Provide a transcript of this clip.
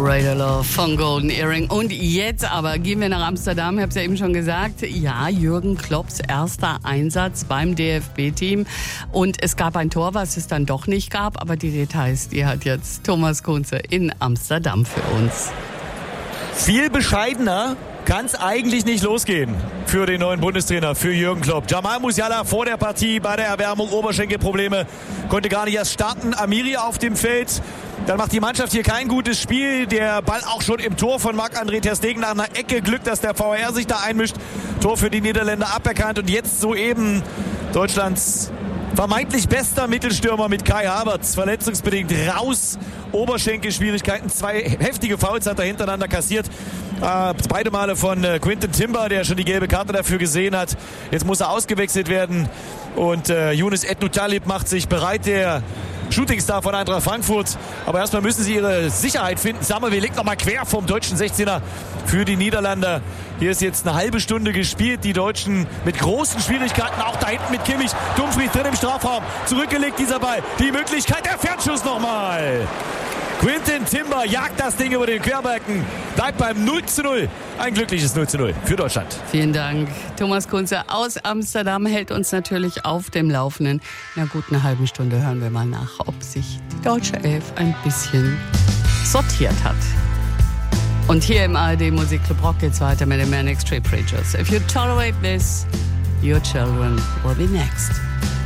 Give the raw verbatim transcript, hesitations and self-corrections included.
Radar Love von Golden Earring. Und jetzt aber gehen wir nach Amsterdam. Ich habe es ja eben schon gesagt. Ja, Jürgen Klopps erster Einsatz beim D F B-Team. Und es gab ein Tor, was es dann doch nicht gab. Aber die Details, die hat jetzt Thomas Kunze in Amsterdam für uns. Viel bescheidener kann es eigentlich nicht losgehen für den neuen Bundestrainer, für Jürgen Klopp. Jamal Musiala vor der Partie bei der Erwärmung, Oberschenkelprobleme, konnte gar nicht erst starten. Amiri auf dem Feld. Dann macht die Mannschaft hier kein gutes Spiel. Der Ball auch schon im Tor von Marc-André ter Stegen nach einer Ecke. Glück, dass der V A R sich da einmischt. Tor für die Niederländer aberkannt. Und jetzt soeben Deutschlands vermeintlich bester Mittelstürmer mit Kai Havertz, verletzungsbedingt raus. Oberschenkelschwierigkeiten, zwei heftige Fouls hat er hintereinander kassiert. Äh, beide Male von äh, Quinton Timber, der schon die gelbe Karte dafür gesehen hat. Jetzt muss er ausgewechselt werden. Und äh, Younes Etnou-Talib macht sich bereit, der Shootingstar von Eintracht Frankfurt. Aber erstmal müssen sie ihre Sicherheit finden. Samuel legt nochmal quer vom deutschen sechzehner für die Niederländer. Hier ist jetzt eine halbe Stunde gespielt. Die Deutschen mit großen Schwierigkeiten. Auch da hinten mit Kimmich. Dumfries drin im Strafraum. Zurückgelegt dieser Ball. Die Möglichkeit, der Fernschuss nochmal. Quinton Timber jagt das Ding über den Querbalken. Bleibt beim null zu null. Ein glückliches null zu null für Deutschland. Vielen Dank. Thomas Kunze aus Amsterdam hält uns natürlich auf dem Laufenden. In einer guten halben Stunde hören wir mal nach, ob sich die deutsche Elf ein bisschen sortiert hat. Und hier im A R D Musikclub Rock geht's weiter mit den Manic Street Preachers. If you tolerate this, your children will be next.